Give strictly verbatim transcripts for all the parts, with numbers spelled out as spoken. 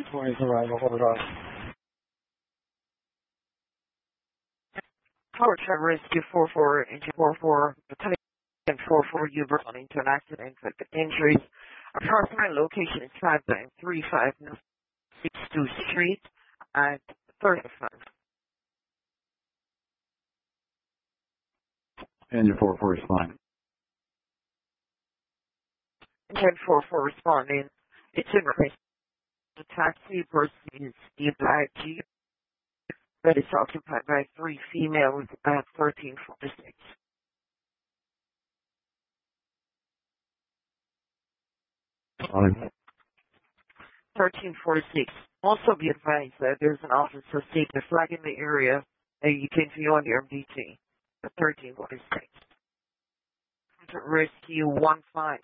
twenty's arrival, hold on. Tower Truck Rescue four four, engine four four, battalion four four, you responding to an accident with injuries. Approximate location is five nine three five sixty-two Street at thirty-five. Engine four four responding. Engine four four responding. It's in request. The taxi proceeds the black Jeep that is occupied by three females at thirteen forty-six. Fine. thirteen forty-six. Also be advised that there's an officer safety flag in the area that you can view on your M D T. The thirteen forty-six. Rescue one five.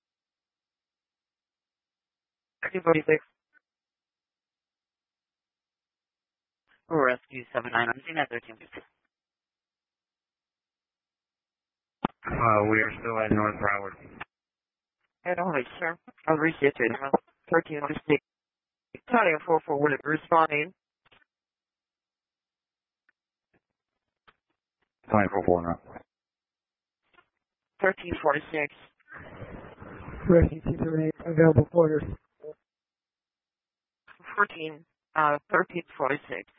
thirteen forty-six. Rescue seven nine. I'm seeing that thirteen forty-six. Uh, we are still at North Broward. And all right, sir. I'll reset it. thirteen forty-six. Battalion four four will responding. Battalion four four now. thirteen forty-six. Rescue two three eight, available quarters. fourteen, uh, thirteen forty-six.